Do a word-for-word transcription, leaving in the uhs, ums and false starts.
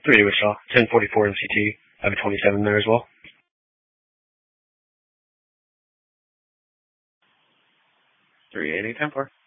three eighty Wichita. ten forty-four M C T. I have a twenty-seven there as well. three eighty, ten four.